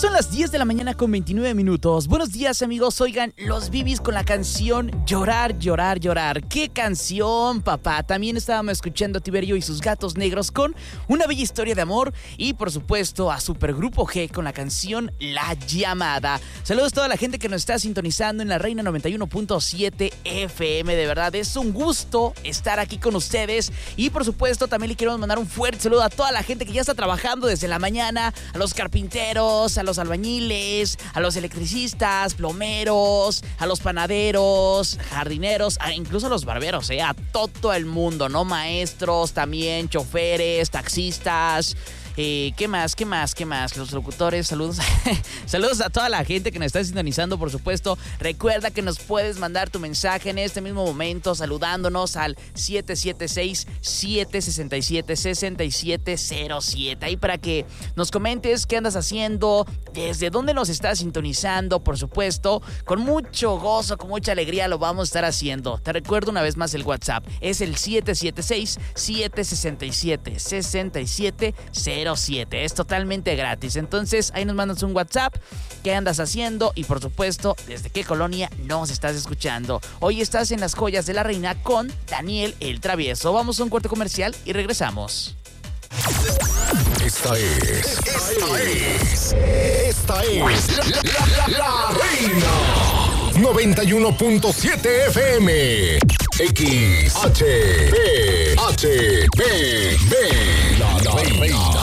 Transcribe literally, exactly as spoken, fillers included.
son las diez de la mañana con veintinueve minutos. Buenos días, amigos. Oigan, los Bibis con la canción Llorar, Llorar, Llorar. ¡Qué canción, papá! También estábamos escuchando a Tiberio y sus Gatos Negros con una bella historia de amor. Y, por supuesto, a Supergrupo G con la canción La Llamada. Saludos a toda la gente que nos está sintonizando en la Reina noventa y uno punto siete F M. De verdad, es un gusto estar aquí con ustedes. Y, por supuesto, también le quiero mandar un fuerte saludo a toda la gente que ya está trabajando desde la mañana. A los carpinteros, a los albañiles, a los electricistas, plomeros, a los panaderos, jardineros, a incluso a los barberos, ¿eh? A todo el mundo, ¿no? Maestros también, choferes, taxistas. Eh, ¿Qué más? ¿Qué más? ¿Qué más? Los locutores, saludos. Saludos a toda la gente que nos está sintonizando, por supuesto. Recuerda que nos puedes mandar tu mensaje en este mismo momento saludándonos al siete siete seis, siete seis siete, seis siete cero siete. Ahí para que nos comentes qué andas haciendo, desde dónde nos estás sintonizando, por supuesto. Con mucho gozo, con mucha alegría lo vamos a estar haciendo. Te recuerdo una vez más el WhatsApp. Es el siete siete seis, siete seis siete, seis siete cero siete. Es totalmente gratis. Entonces ahí nos mandas un WhatsApp, qué andas haciendo y por supuesto desde qué colonia nos estás escuchando. Hoy estás en Las Joyas de la Reina con Daniel el Travieso. Vamos a un corte comercial y regresamos. Esta es Esta es Esta es La, la, la, la Reina noventa y uno punto siete F M. X H B H B B La, la Reina